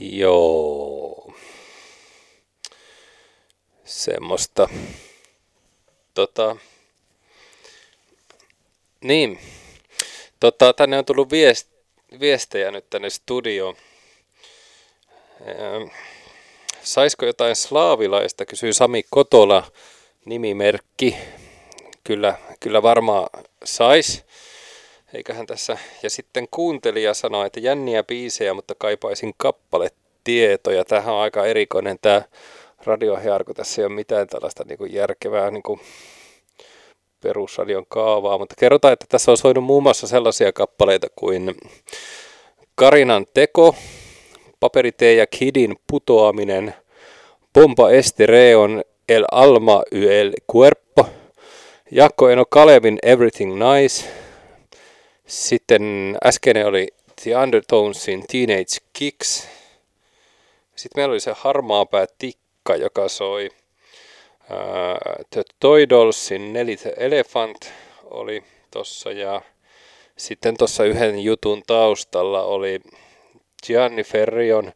Joo. Semmoista. Tota, niin. Tänne on tullut viestejä nyt tänne studioon. Saisiko jotain slaavilaista, kysyy Sami Kotola, nimimerkki. Kyllä varmaan sais. Eiköhän tässä. Ja sitten kuuntelija sanoi, että jänniä biisejä, mutta kaipaisin kappaletietoja. Tämähän on aika erikoinen tämä radiohjaar, kun tässä ei ole mitään tällaista niin kuin järkevää niin kuin perusradion kaavaa. Mutta kerrotaan, että tässä on soinut muun muassa sellaisia kappaleita kuin Karinan teko, Paperitee ja Kidin putoaminen, Pompa Estereon, El Alma y el Cuerpo, Jaakko Eno Kalevin Everything Nice. Sitten äskeinen oli The Undertonesin Teenage Kicks. Sitten meillä oli se harmaapää tikka, joka soi The Toy Dollsin Nelly the Elephant oli tossa. Ja sitten tuossa yhden jutun taustalla oli Gianni Ferrion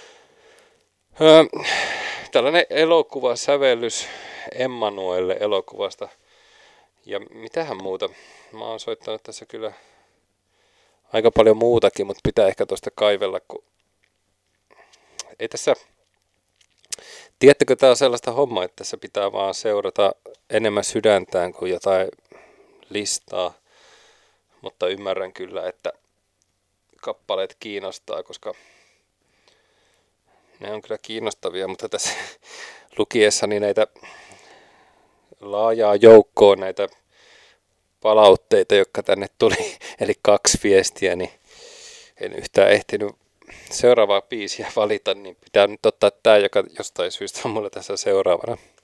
tällainen elokuvasävellys Emmanuelle elokuvasta. Ja mitähän muuta? Mä oon soittanut tässä kyllä aika paljon muutakin, mutta pitää ehkä tuosta kaivella, kun ei tässä. Tiedättekö, tää on sellaista hommaa, että tässä pitää vaan seurata enemmän sydäntään kuin jotain listaa. Mutta ymmärrän kyllä, että kappaleet kiinnostaa, koska ne on kyllä kiinnostavia, mutta tässä lukiessani näitä laajaa joukkoa näitä palautteita, jotka tänne tuli, eli 2 viestiä, niin en yhtään ehtinyt seuraavaa biisiä valita, niin pitää nyt ottaa tämä, joka jostain syystä on mulla tässä seuraavana.